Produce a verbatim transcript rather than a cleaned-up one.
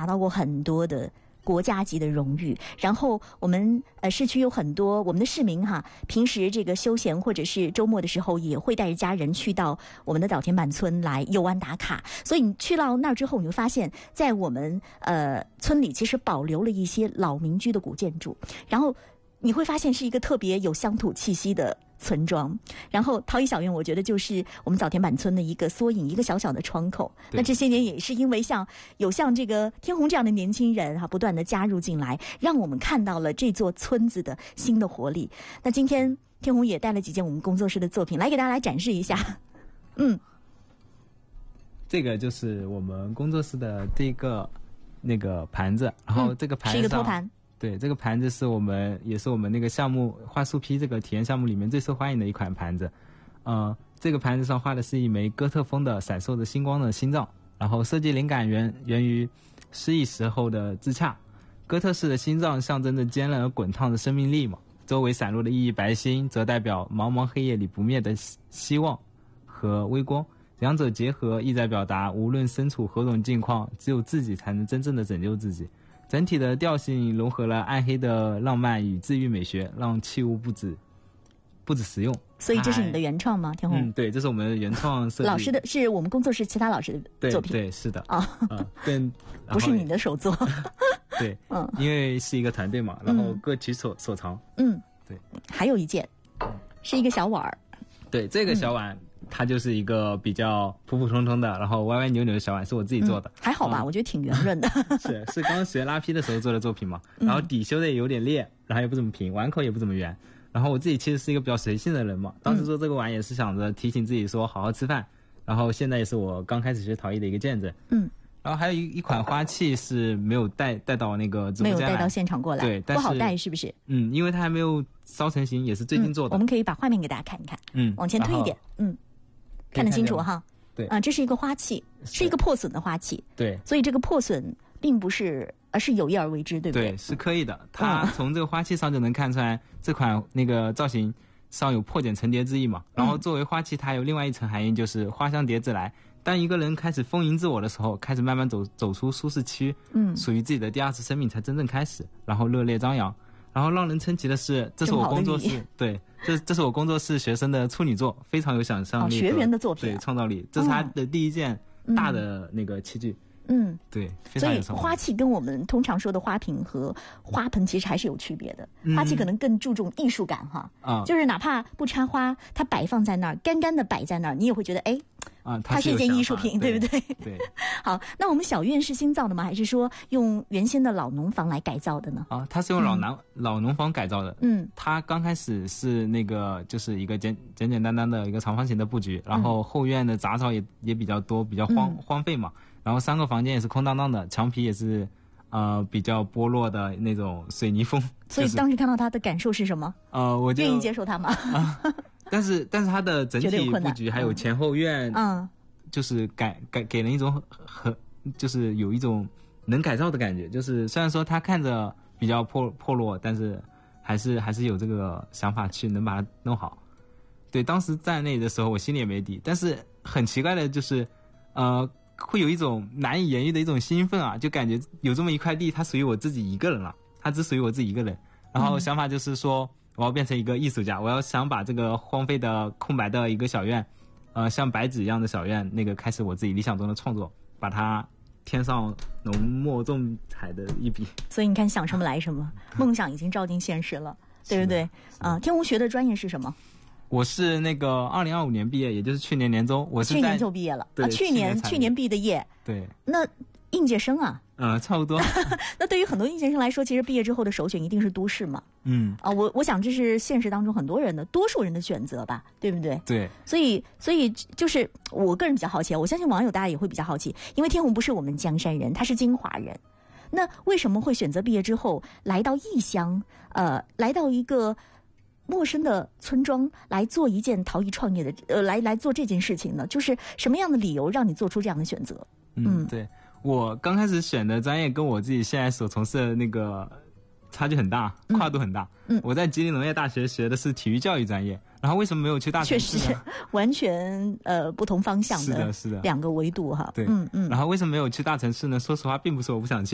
拿到过很多的国家级的荣誉，然后我们呃市区有很多我们的市民哈，平时这个休闲或者是周末的时候，也会带着家人去到我们的岛田坂村来游玩打卡。所以你去到那儿之后，你会发现在我们呃村里其实保留了一些老民居的古建筑，然后你会发现是一个特别有乡土气息的村庄。然后陶艺小院我觉得就是我们早田坂村的一个缩影，一个小小的窗口。那这些年也是因为像有像这个天虹这样的年轻人哈，不断的加入进来，让我们看到了这座村子的新的活力。那今天天虹也带了几件我们工作室的作品来给大家来展示一下。嗯， 这个就是我们工作室的第一个那个盘子，然后这个盘子、 嗯、是一个托盘。 对，这个盘子是我们也是我们那个项目画树坯这个体验项目里面最受欢迎的一款盘子。呃，这个盘子上画的是一枚哥特风的闪烁着星光的心脏，然后设计灵感源源于失意时候的自洽。哥特式的心脏象征着坚韧而滚烫的生命力嘛，周围散落的熠熠白星则代表茫茫黑夜里不灭的希望和微光，两者结合意在表达无论身处何种境况，只有自己才能真正的拯救自己。整体的调性融合了暗黑的浪漫与治愈美学，让器物不止不止实用。 所以这是你的原创吗，天虹？ 嗯，对，这是我们的原创设计。 老师的是我们工作室其他老师的作品。 对对，是的啊， 呃，跟不是你的手作。 对， 嗯， 因为是一个团队嘛，然后各取所所长。 嗯， 对。 还有一件，是一个小碗儿。 对，这个小碗。嗯，它就是一个比较普普通通的，然后歪歪扭扭的小碗，是我自己做的。 嗯、还好吧、嗯，我觉得挺圆润的。 是是刚学拉坯的时候做的作品嘛，然后底修的也有点裂，然后也不怎么平，碗口也不怎么圆。然后我自己其实是一个比较随性的人嘛，当时做这个碗也是想着提醒自己说好好吃饭。然后现在也是我刚开始学陶艺的一个见证。 嗯。 然后还有一一款花器是没有带带到那个直播间来， 没有带到现场过来， 对，但是不好带是不是？ 嗯，因为它还没有烧成型，也是最近做的。 嗯、我们可以把画面给大家看一看。 嗯， 往前推一点，嗯。看得清楚哈， 对啊，这是一个花器，是一个破损的花器， 对， 所以这个破损并不是，而是有意而为之，对不对？ 对，是刻意的。它从这个花器上就能看出来，这款那个造型上有破茧成蝶之意嘛。然后作为花器，它有另外一层含义，就是花香蝶自来。当一个人开始丰盈自我的时候，开始慢慢走走出舒适区，嗯，属于自己的第二次生命才真正开始，然后热烈张扬。然后让人称奇的是，这是我工作室对，这这是我工作室学生的处女作，非常有想象力、 哦，学员的作品、啊， 对，创造力。这是他的第一件大的那个器具， 嗯， 对，非常有所以花器跟我们通常说的花瓶和花盆其实还是有区别的。 嗯、 花器可能更注重艺术感哈， 啊、嗯， 就是哪怕不插花，它摆放在那儿，干干的摆在那儿，你也会觉得哎。 啊， 它是一件艺术品，对不对？ 对。 好，那我们小院是新造的吗？还是说用原先的老农房来改造的呢？ 啊，它是用老南、嗯、老农房改造的。 嗯， 它刚开始是那个就是一个简简简单单的一个长方形的布局，然后后院的杂草也也比较多，比较荒、嗯、荒废嘛。然后三个房间也是空荡荡的，墙皮也是呃比较剥落的那种水泥风。 所以当时看到它的感受是什么？ 呃，我就愿意接受它吗？ 啊但是但是它的整体布局还有前后院， 嗯， 就是改改给人一种很就是有一种能改造的感觉。就是虽然说它看着比较破破落，但是还是还是有这个想法去能把它弄好。对，当时在那里的时候，我心里也没底，但是很奇怪的就是，呃，会有一种难以言喻的一种兴奋啊，就感觉有这么一块地，它属于我自己一个人了，它只属于我自己一个人。然后想法就是说。嗯，我要变成一个艺术家，我要想把这个荒废的空白的一个小院，呃，像白纸一样的小院，那个开始我自己理想中的创作，把它添上浓墨重彩的一笔。 所以你看，想什么来什么，梦想已经照进现实了，对不对？啊、呃，天虹学的专业是什么？ 我是那个二零二五年毕业，也就是去年年中，我是去年就毕业了。 对， 啊、去年去年毕的业。 对。 那应届生啊。 嗯，差不多。 那对于很多应届生来说，其实毕业之后的首选一定是都市嘛。 嗯。 啊，我我想这是现实当中很多人的多数人的选择吧，对不对？ 对。所以所以就是我个人比较好奇，我相信网友大家也会比较好奇，因为天虹不是我们江山人，他是金华人。那为什么会选择毕业之后来到异乡，呃，来到一个陌生的村庄来做一件陶艺创业的，呃，来来做这件事情呢？就是什么样的理由让你做出这样的选择？ 嗯，嗯对。我刚开始选的专业跟我自己现在所从事的那个差距很大，跨度很大。嗯，我在吉林农业大学学的是体育教育专业，然后为什么没有去大城市呢？ 确实，完全呃不同方向的， 是的，是的， 两个维度哈。 对， 嗯嗯。 然后为什么没有去大城市呢？说实话，并不是我不想去。